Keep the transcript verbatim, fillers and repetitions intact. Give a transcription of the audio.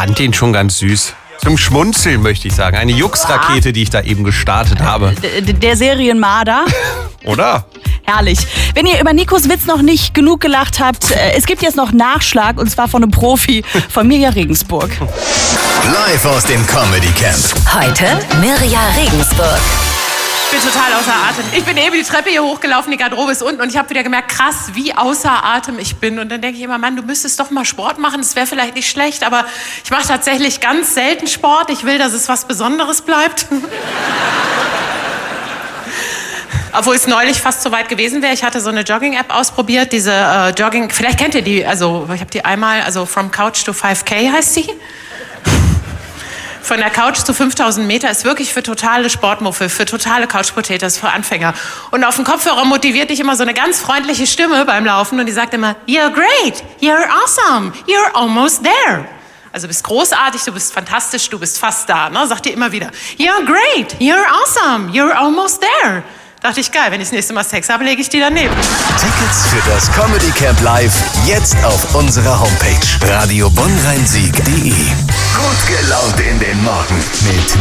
fand den schon ganz süß. Zum Schmunzeln möchte ich sagen. Eine Jux-Rakete, die ich da eben gestartet habe. D- Der Serienmarder. Oder? Herrlich. Wenn ihr über Nikos Witz noch nicht genug gelacht habt, äh, es gibt jetzt noch Nachschlag und zwar von einem Profi von Mirja Regensburg. Live aus dem Comedy Camp. Heute Mirja Regensburg. Ich bin total außer Atem. Ich bin eben die Treppe hier hochgelaufen, die Garderobe ist unten und ich habe wieder gemerkt, krass, wie außer Atem ich bin. Und dann denke ich immer, Mann, du müsstest doch mal Sport machen, das wäre vielleicht nicht schlecht, aber ich mache tatsächlich ganz selten Sport. Ich will, dass es was Besonderes bleibt. Obwohl es neulich fast so weit gewesen wäre. Ich hatte so eine Jogging-App ausprobiert, diese äh, Jogging, vielleicht kennt ihr die, also ich habe die einmal, also From Couch to five K heißt sie. Von der Couch zu fünftausend Meter ist wirklich für totale Sportmuffel, für totale Couch-Potatoes, für Anfänger. Und auf dem Kopfhörer motiviert dich immer so eine ganz freundliche Stimme beim Laufen und die sagt immer, you're great, you're awesome, you're almost there. Also du bist großartig, du bist fantastisch, du bist fast da, ne? Sagt dir immer wieder, you're great, you're awesome, you're almost there. Dachte ich, geil, wenn ich das nächste Mal Sex habe, lege ich die daneben. Tickets für das Comedy Camp Live jetzt auf unserer Homepage radio bonn rhein sieg punkt de. Gut gelaunt in den Morgen mit